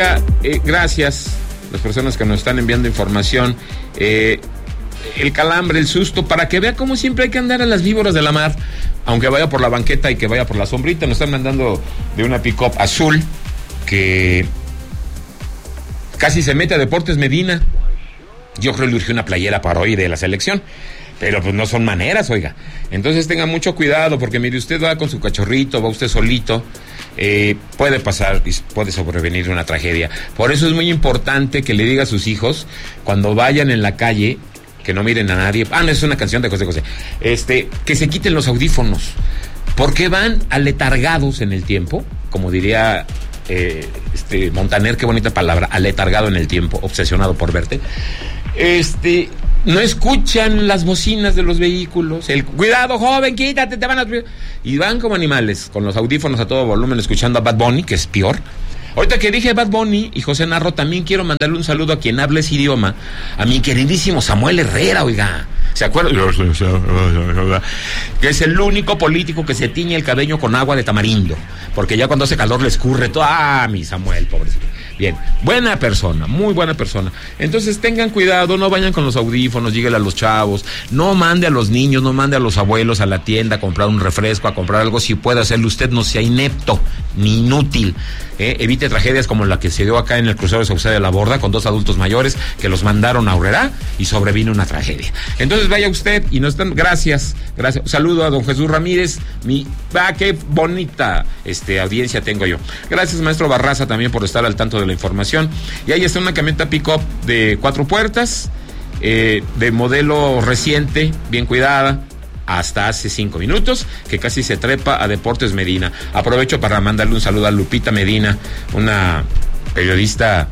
Oiga, gracias a las personas que nos están enviando información. El calambre, el susto, para que vea cómo siempre hay que andar a las víboras de la mar, aunque vaya por la banqueta y que vaya por la sombrita. Nos están mandando de una pick-up azul que casi se mete a Deportes Medina. Yo creo que le urge una playera para hoy de la selección, pero pues no son maneras, oiga. Entonces tenga mucho cuidado, porque mire, usted va con su cachorrito, va usted solito, puede pasar y puede sobrevenir una tragedia. Por eso es muy importante que le diga a sus hijos, cuando vayan en la calle, que no miren a nadie. No, es una canción de José José. Que se quiten los audífonos, porque van aletargados en el tiempo, como diría Montaner, qué bonita palabra, aletargado en el tiempo, obsesionado por verte. No escuchan las bocinas de los vehículos, cuidado joven, quítate, te van a... Y van como animales, con los audífonos a todo volumen, escuchando a Bad Bunny, que es peor. Ahorita que dije Bad Bunny y José Narro, también quiero mandarle un saludo a quien hable ese idioma, a mi queridísimo Samuel Herrera, oiga. ¿Se acuerdan? Que es el único político que se tiñe el cabello con agua de tamarindo, porque ya cuando hace calor le escurre todo. Mi Samuel, pobrecito. Bien, buena persona, muy buena persona. Entonces tengan cuidado, no vayan con los audífonos, díganle a los chavos, no mande a los niños, no mande a los abuelos a la tienda a comprar un refresco, a comprar algo. Si puede hacerlo usted, no sea inepto ni inútil. Evite tragedias como la que se dio acá en el crucero de Sauceda de la Borda, con 2 adultos mayores que los mandaron a Aurrera y sobrevino una tragedia. Entonces vaya usted y no están. Gracias. Saludo a don Jesús Ramírez. Qué bonita audiencia tengo yo. Gracias, maestro Barraza, también por estar al tanto de la información. Y ahí está una camioneta pick-up de 4 puertas, de modelo reciente, bien cuidada, hasta hace 5 minutos, que casi se trepa a Deportes Medina. Aprovecho para mandarle un saludo a Lupita Medina, una periodista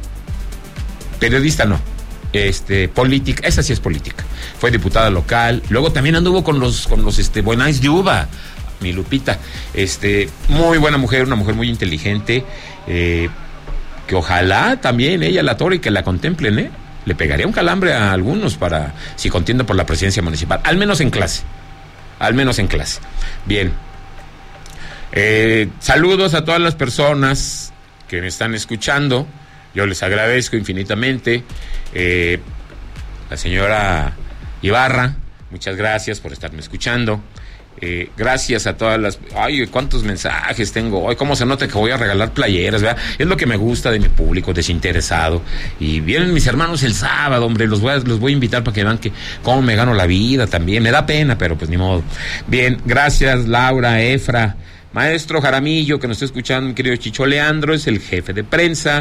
no, política, esa sí es política. Fue diputada local, luego también anduvo con los Buenais de Uva, mi Lupita. Muy buena mujer, una mujer muy inteligente, que ojalá también ella la tore y que la contemplen, Le pegaría un calambre a algunos si contiende por la presidencia municipal, al menos en clase. Bien. Saludos a todas las personas que me están escuchando. Yo les agradezco infinitamente. La señora Ibarra, muchas gracias por estarme escuchando. Gracias a todas las... cuántos mensajes tengo hoy, cómo se nota que voy a regalar playeras, ¿verdad? Es lo que me gusta de mi público desinteresado. Y vienen mis hermanos el sábado, hombre, los voy a invitar para que vean cómo me gano la vida también. Me da pena, pero pues ni modo. Bien, gracias Laura, Efra, maestro Jaramillo, que nos está escuchando, mi querido Chicho Leandro, es el jefe de prensa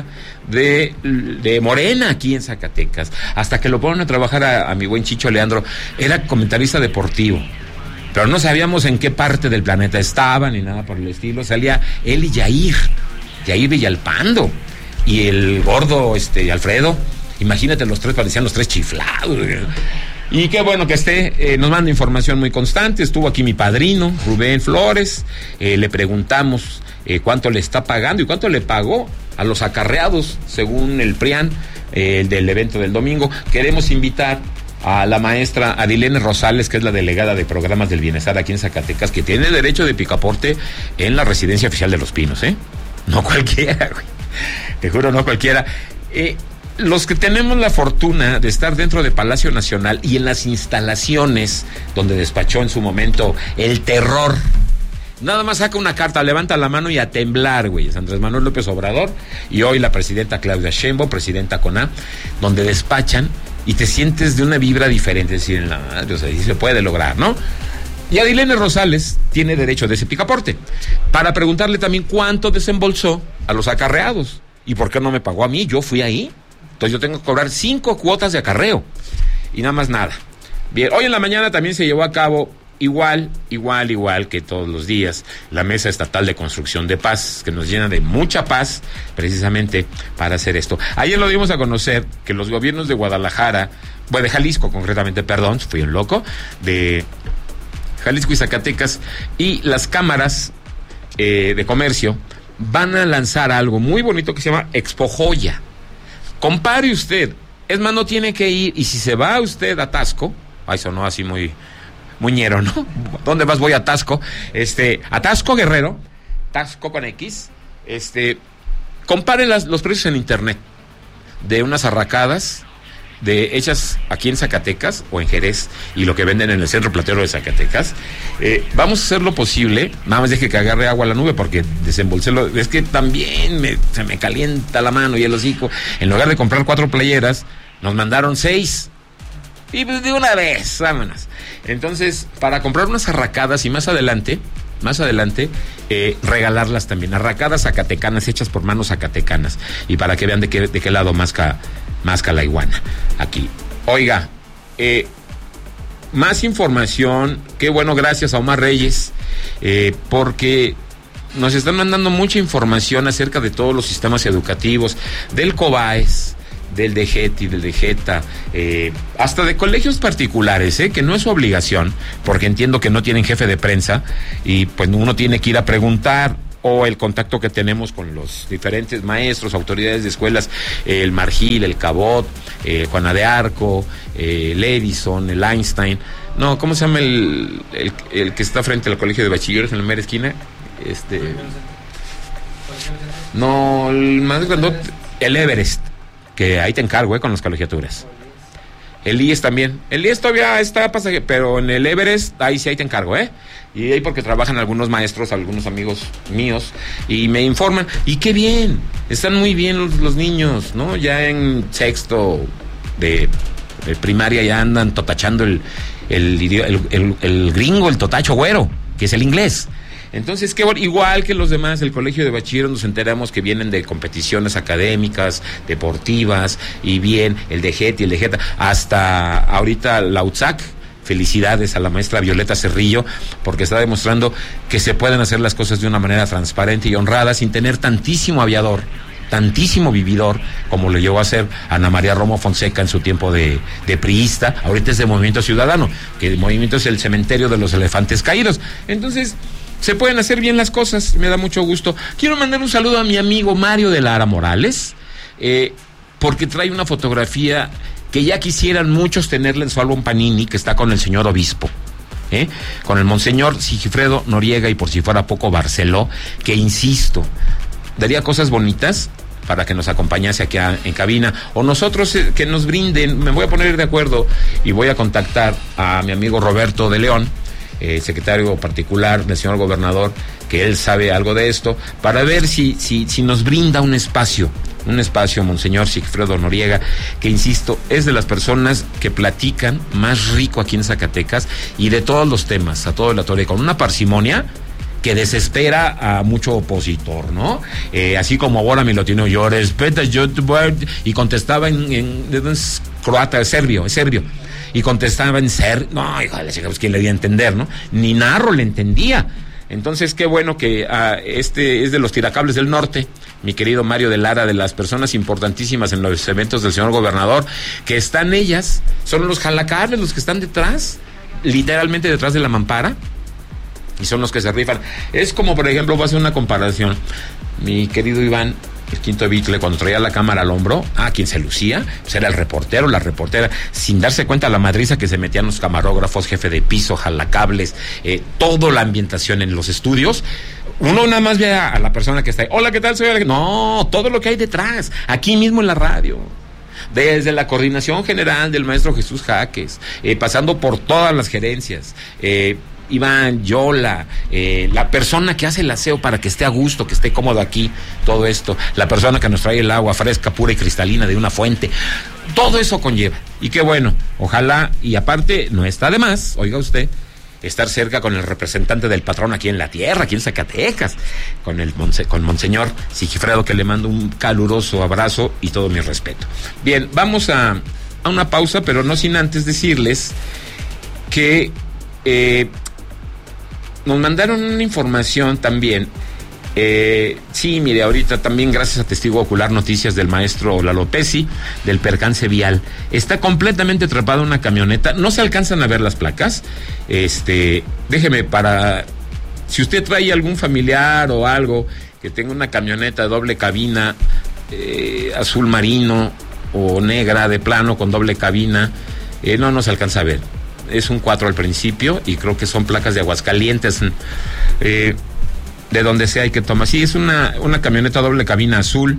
de Morena aquí en Zacatecas. Hasta que lo ponen a trabajar a mi buen Chicho Leandro, era comentarista deportivo, pero no sabíamos en qué parte del planeta estaba, ni nada por el estilo. Salía él y Yair Villalpando, y el gordo Alfredo. Imagínate, los tres parecían los tres chiflados. Y qué bueno que nos manda información muy constante. Estuvo aquí mi padrino, Rubén Flores. Le preguntamos cuánto le está pagando y cuánto le pagó a los acarreados, según el PRIAN, del evento del domingo. Queremos invitar a la maestra Adilene Rosales, que es la delegada de programas del bienestar aquí en Zacatecas, que tiene derecho de picaporte en la residencia oficial de Los Pinos, No cualquiera, güey. Te juro, no cualquiera. Los que tenemos la fortuna de estar dentro de Palacio Nacional y en las instalaciones donde despachó en su momento el terror, nada más saca una carta, levanta la mano y a temblar, güey. Andrés Manuel López Obrador, y hoy la presidenta Claudia Sheinbaum, presidenta CONA, donde despachan y te sientes de una vibra diferente, decir, sí se puede lograr, ¿no? Y Adilene Rosales tiene derecho de ese picaporte, para preguntarle también cuánto desembolsó a los acarreados, y por qué no me pagó a mí. Yo fui ahí, entonces yo tengo que cobrar 5 cuotas de acarreo, y nada más nada. Bien, hoy en la mañana también se llevó a cabo, igual que todos los días, la Mesa Estatal de Construcción de Paz, que nos llena de mucha paz precisamente para hacer esto. Ayer lo dimos a conocer que los gobiernos de Guadalajara, de Jalisco concretamente, perdón, fui un loco, de Jalisco y Zacatecas, y las cámaras de comercio van a lanzar algo muy bonito que se llama Expo Joya. Compare usted, es más, no tiene que ir, y si se va usted a Tasco, sonó así muy muñero, ¿no? ¿Dónde vas? Voy a Tasco. A Tasco Guerrero, Tasco con X, compare los precios en internet de unas arracadas hechas aquí en Zacatecas o en Jerez y lo que venden en el centro platero de Zacatecas. Vamos a hacer lo posible, nada más deje que agarre agua a la nube porque desembolsélo, es que también se me calienta la mano y el hocico. En lugar de comprar 4 playeras, nos mandaron 6 y de una vez, vámonos. Entonces, para comprar unas arracadas y más adelante, regalarlas también, arracadas zacatecanas hechas por manos zacatecanas, y para que vean de qué lado masca la iguana aquí. Oiga, más información, qué bueno, gracias a Omar Reyes, porque nos están mandando mucha información acerca de todos los sistemas educativos, del COBAES, del DGETI, del DGETA, hasta de colegios particulares, que no es su obligación, porque entiendo que no tienen jefe de prensa y pues uno tiene que ir a preguntar, o el contacto que tenemos con los diferentes maestros, autoridades de escuelas, el Margil, el Cabot, Juana de Arco, el Edison, el Einstein, no, ¿cómo se llama el que está frente al colegio de bachilleros en la mera esquina? No, el más grandote, el Everest, que ahí te encargo, con las colegiaturas. El IES también. El IES todavía está pasaje, pero en el Everest, ahí sí, ahí te encargo, Y ahí porque trabajan algunos maestros, algunos amigos míos, y me informan. Y qué bien, están muy bien los niños, ¿no? Ya en sexto de primaria ya andan totachando el gringo, el totacho güero, que es el inglés. Entonces, igual que los demás, el colegio de bachilleros nos enteramos que vienen de competiciones académicas, deportivas, y bien, el DGETI, el DGETA, hasta ahorita la UTSAC. Felicidades a la maestra Violeta Cerrillo, porque está demostrando que se pueden hacer las cosas de una manera transparente y honrada, sin tener tantísimo aviador, tantísimo vividor, como lo llevó a hacer Ana María Romo Fonseca en su tiempo de priista. Ahorita es de Movimiento Ciudadano, que el movimiento es el cementerio de los elefantes caídos. Entonces, se pueden hacer bien las cosas, me da mucho gusto. Quiero mandar un saludo a mi amigo Mario de Lara Morales, porque trae una fotografía que ya quisieran muchos tenerla en su álbum Panini, que está con el señor obispo, con el monseñor Sigifredo Noriega y, por si fuera poco, Barceló, que insisto, daría cosas bonitas para que nos acompañase aquí en cabina, o nosotros que nos brinden. Me voy a poner de acuerdo y voy a contactar a mi amigo Roberto de León, secretario particular del señor gobernador, que él sabe algo de esto, para ver si nos brinda un espacio, monseñor Sigifredo Noriega, que insisto, es de las personas que platican más rico aquí en Zacatecas, y de todos los temas, a todo el atole, con una parsimonia que desespera a mucho opositor, ¿no? Así como ahora me lo tiene yo, respeta, yo y contestaba en croata, es serbio, y contestaba en no, híjole, pues quién le dio a entender, ¿no? Ni Narro le entendía. Entonces, qué bueno que este es de los tiracables del norte, mi querido Mario de Lara, de las personas importantísimas en los eventos del señor gobernador, que están ellas, son los jalacables los que están detrás, literalmente detrás de la mampara, y son los que se rifan. Es como, por ejemplo, voy a hacer una comparación. Mi querido Iván, el quinto Beatle, cuando traía la cámara al hombro, quien se lucía, pues era el reportero, la reportera, sin darse cuenta la madriza que se metían los camarógrafos, jefe de piso, jalacables, toda la ambientación en los estudios. Uno nada más ve a la persona que está ahí. Hola, ¿qué tal? No, todo lo que hay detrás, aquí mismo en la radio. Desde la coordinación general del maestro Jesús Jaques, pasando por todas las gerencias, Iván, Yola, la persona que hace el aseo para que esté a gusto, que esté cómodo aquí, todo esto, la persona que nos trae el agua fresca, pura y cristalina de una fuente, todo eso conlleva. Y qué bueno, ojalá, y aparte no está de más, oiga usted, estar cerca con el representante del patrón aquí en la tierra, aquí en Zacatecas, con Monseñor Sigifredo, que le mando un caluroso abrazo y todo mi respeto. Bien, vamos a una pausa, pero no sin antes decirles que nos mandaron una información también. Sí, mire, ahorita también, gracias a Testigo Ocular, noticias del maestro Lalo Pesci, del percance vial. Está completamente atrapada una camioneta, no se alcanzan a ver las placas. Déjeme, si usted trae algún familiar o algo que tenga una camioneta doble cabina, azul marino o negra de plano con doble cabina, no se alcanza a ver. Es un 4 al principio y creo que son placas de Aguascalientes. de donde sea y que toma. Sí, es una camioneta doble cabina azul.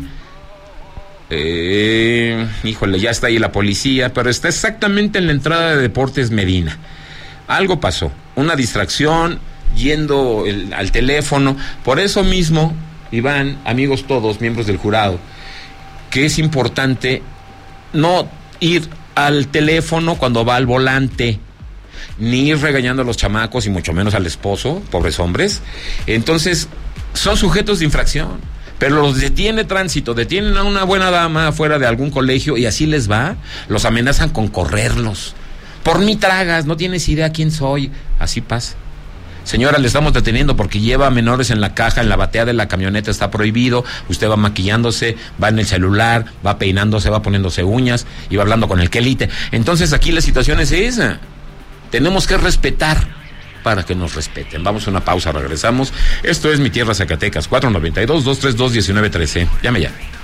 Híjole, ya está ahí la policía, pero está exactamente en la entrada de Deportes Medina. Algo pasó, una distracción, yendo al teléfono. Por eso mismo, Iván, amigos todos, miembros del jurado, que es importante no ir al teléfono cuando va al volante, ni ir regañando a los chamacos y mucho menos al esposo, pobres hombres. Entonces, son sujetos de infracción. Pero los detiene tránsito, detienen a una buena dama afuera de algún colegio y así les va, los amenazan con correrlos. Por mí tragas, no tienes idea quién soy. Así pasa. Señora, le estamos deteniendo porque lleva menores en la caja, en la batea de la camioneta está prohibido, usted va maquillándose, va en el celular, va peinándose, va poniéndose uñas y va hablando con el quelite. Entonces aquí la situación es esa. Tenemos que respetar para que nos respeten. Vamos a una pausa, regresamos. Esto es Mi Tierra Zacatecas, 492-232-1913. Llame ya.